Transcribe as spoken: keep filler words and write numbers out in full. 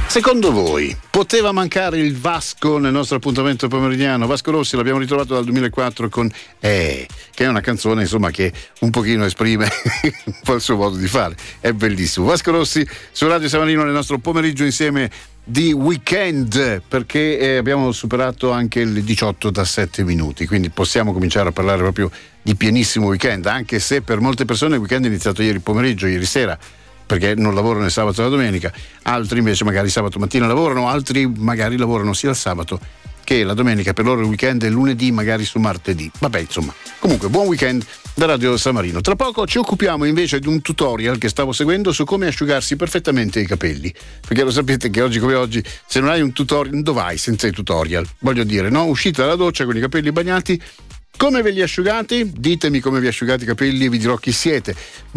Secondo voi poteva mancare il Vasco nel nostro appuntamento pomeridiano? Vasco Rossi l'abbiamo ritrovato dal duemilaquattro con Eh, che è una canzone insomma che un pochino esprime un po' il suo modo di fare, è bellissimo. Vasco Rossi su Radio San Marino nel nostro pomeriggio insieme di weekend, perché eh, abbiamo superato anche il diciotto da sette minuti, quindi possiamo cominciare a parlare proprio di pienissimo weekend, anche se per molte persone il weekend è iniziato ieri pomeriggio, ieri sera, perché non lavorano il sabato e la domenica, altri invece magari sabato mattina lavorano, altri magari lavorano sia il sabato che la domenica, per loro il weekend è lunedì, magari su martedì. Vabbè, insomma, comunque buon weekend da Radio San Marino. Tra poco ci occupiamo invece di un tutorial che stavo seguendo su come asciugarsi perfettamente i capelli, perché lo sapete che oggi come oggi se non hai un tutorial, dove vai senza i tutorial? Voglio dire, no? Uscite dalla doccia con i capelli bagnati, come ve li asciugate? Ditemi come vi asciugate i capelli e vi dirò chi siete.